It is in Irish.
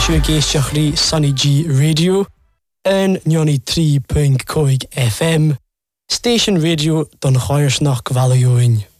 siw géisteach rí Sunny G Radio yn 93.5 FM, Station Radio don Choirsnach Valioin.